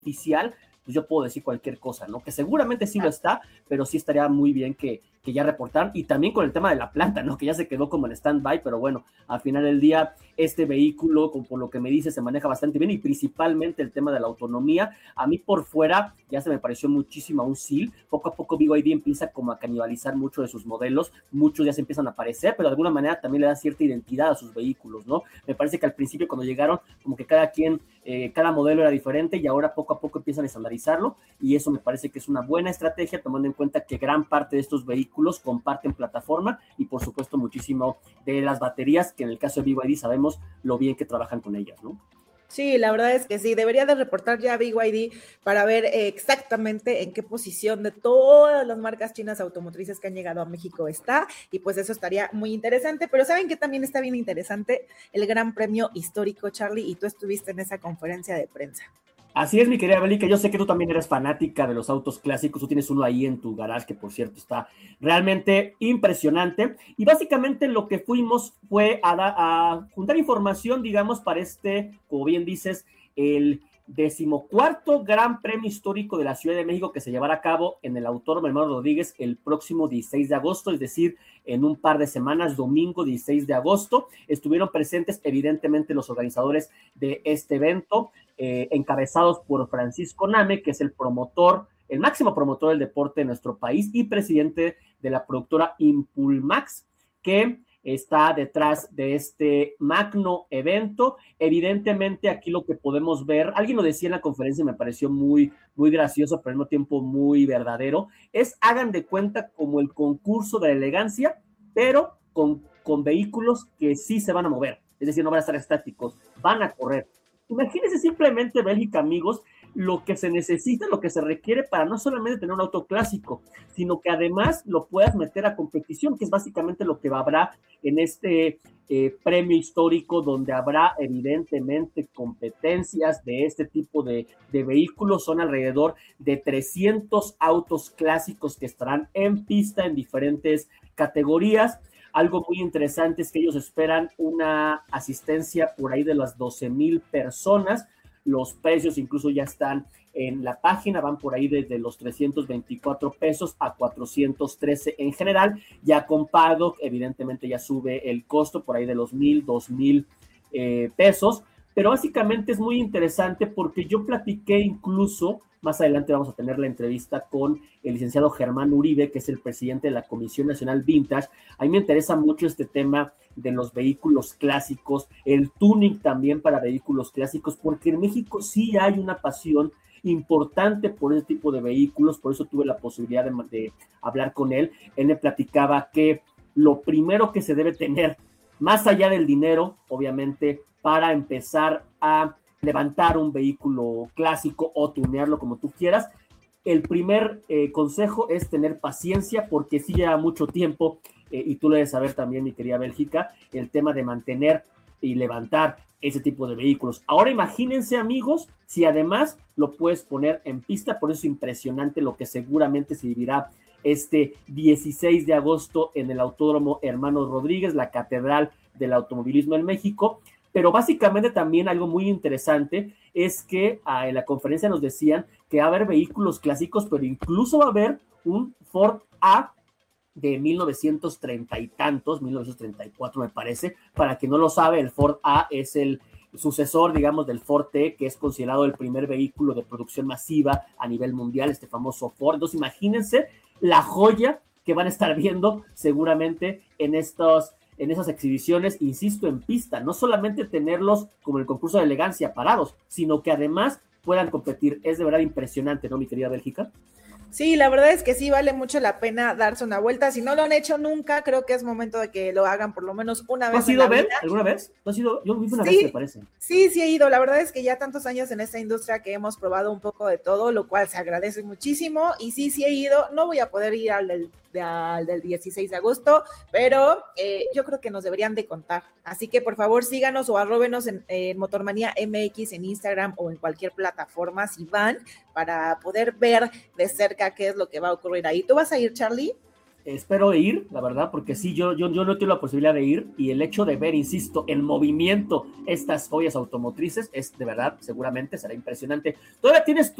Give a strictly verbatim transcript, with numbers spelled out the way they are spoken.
oficial, pues yo puedo decir cualquier cosa, ¿no? Que seguramente sí lo está, pero sí estaría muy bien que, que ya reportaran, y también con el tema de la planta, ¿no? Que ya se quedó como en stand-by, pero bueno, al final del día, este vehículo, como por lo que me dice, se maneja bastante bien, y principalmente el tema de la autonomía. A mí por fuera ya se me pareció muchísimo a un S I L, poco a poco B Y D empieza como a canibalizar mucho de sus modelos, muchos ya se empiezan a aparecer, pero de alguna manera también le da cierta identidad a sus vehículos, ¿no? Me parece que al principio cuando llegaron, como que cada quien, eh, cada modelo era diferente, y ahora poco a poco empiezan a estandarizarlo, y eso me parece que es una buena estrategia, tomando en cuenta que gran parte de estos vehículos comparten plataforma, y por supuesto muchísimo de las baterías, que en el caso de B Y D sabemos lo bien que trabajan con ellas, ¿no? Sí, la verdad es que sí, debería de reportar ya B Y D para ver eh, exactamente en qué posición de todas las marcas chinas automotrices que han llegado a México está, y pues eso estaría muy interesante. Pero ¿saben qué también está bien interesante? El Gran Premio Histórico, Charlie, y tú estuviste en esa conferencia de prensa. Así es, mi querida Beli, que yo sé que tú también eres fanática de los autos clásicos. Tú tienes uno ahí en tu garage, que por cierto está realmente impresionante. Y básicamente lo que fuimos fue a, da, a juntar información, digamos, para este, como bien dices, el decimocuarto Gran Premio Histórico de la Ciudad de México, que se llevará a cabo en el Autódromo Hermanos Rodríguez el próximo dieciséis de agosto, es decir, en un par de semanas, domingo dieciséis de agosto. Estuvieron presentes, evidentemente, los organizadores de este evento, eh, encabezados por Francisco Name, que es el promotor, el máximo promotor del deporte de nuestro país y presidente de la productora Impulmax, que está detrás de este magno evento. Evidentemente aquí lo que podemos ver, alguien lo decía en la conferencia y me pareció muy, muy gracioso, pero al mismo tiempo muy verdadero, es, hagan de cuenta, como el concurso de la elegancia, pero con, con vehículos que sí se van a mover, es decir, no van a estar estáticos, van a correr. Imagínense simplemente, Bélgica, amigos, lo que se necesita, lo que se requiere para no solamente tener un auto clásico, sino que además lo puedas meter a competición, que es básicamente lo que habrá en este eh, premio histórico, donde habrá evidentemente competencias de este tipo de, de vehículos. Son alrededor de trescientos autos clásicos que estarán en pista en diferentes categorías. Algo muy interesante es que ellos esperan una asistencia por ahí de las doce mil personas. Los precios incluso ya están en la página, van por ahí desde los trescientos veinticuatro pesos a cuatrocientos trece en general. Ya con paddock, evidentemente ya sube el costo por ahí de los mil, dos mil eh, pesos. Pero básicamente es muy interesante porque yo platiqué incluso, más adelante vamos a tener la entrevista con el licenciado Germán Uribe, que es el presidente de la Comisión Nacional Vintage. A mí me interesa mucho este tema de los vehículos clásicos, el tuning también para vehículos clásicos, porque en México sí hay una pasión importante por ese tipo de vehículos. Por eso tuve la posibilidad de, de hablar con él. Él me platicaba que lo primero que se debe tener, más allá del dinero, obviamente, para empezar a levantar un vehículo clásico o tunearlo como tú quieras, el primer eh, consejo es tener paciencia, porque sí lleva mucho tiempo, eh, y tú lo debes saber también, mi querida Bélgica, el tema de mantener y levantar ese tipo de vehículos. Ahora imagínense, amigos, si además lo puedes poner en pista. Por eso es impresionante lo que seguramente se vivirá este dieciséis de agosto en el Autódromo Hermanos Rodríguez, la catedral del automovilismo en México. Pero básicamente también algo muy interesante es que ah, en la conferencia nos decían que va a haber vehículos clásicos, pero incluso va a haber un Ford A de mil novecientos treinta y tantos, mil novecientos treinta y cuatro me parece. Para quien no lo sabe, el Ford A es el sucesor, digamos, del Ford T, que es considerado el primer vehículo de producción masiva a nivel mundial, este famoso Ford. Entonces imagínense la joya que van a estar viendo seguramente en estos en esas exhibiciones, insisto, en pista. No solamente tenerlos como el concurso de elegancia parados, sino que además puedan competir. Es de verdad impresionante, ¿no, mi querida Bélgica? Sí, la verdad es que sí vale mucho la pena darse una vuelta. Si no lo han hecho nunca, creo que es momento de que lo hagan por lo menos una vez. ¿No has ido a ver alguna vez? ¿No has ido? Yo vi una sí, vez, me parece. Sí, sí he ido. La verdad es que ya tantos años en esta industria que hemos probado un poco de todo, lo cual se agradece muchísimo. Y sí, sí he ido. No voy a poder ir al del, al del dieciséis de agosto, pero eh, yo creo que nos deberían de contar. Así que por favor síganos o arróbenos en, en Motormanía M X en Instagram o en cualquier plataforma si van, para poder ver de cerca qué es lo que va a ocurrir ahí. ¿Tú vas a ir, Charlie? espero ir, la verdad, porque sí, yo, yo, yo no tengo la posibilidad de ir y el hecho de ver, insisto, en movimiento estas joyas automotrices es de verdad, seguramente será impresionante. ¿Todavía tienes tu